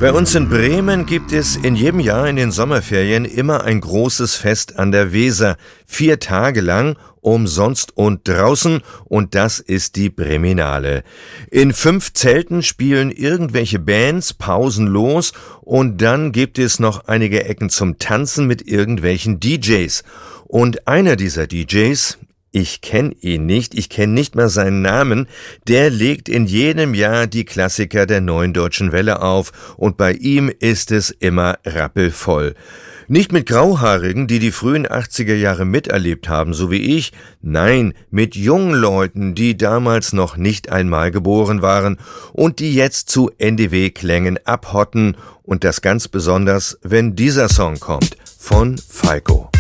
Bei uns in Bremen gibt es in jedem Jahr in den Sommerferien immer ein großes Fest an der Weser. 4 Tage lang, umsonst und draußen, und das ist die Breminale. In 5 Zelten spielen irgendwelche Bands pausenlos und dann gibt es noch einige Ecken zum Tanzen mit irgendwelchen DJs. Und einer dieser DJs, ich kenne ihn nicht, ich kenne nicht mal seinen Namen, der legt in jedem Jahr die Klassiker der Neuen Deutschen Welle auf und bei ihm ist es immer rappelvoll. Nicht mit Grauhaarigen, die frühen 80er Jahre miterlebt haben, so wie ich, nein, mit jungen Leuten, die damals noch nicht einmal geboren waren und die jetzt zu NDW-Klängen abhotten und das ganz besonders, wenn dieser Song kommt, von Falco.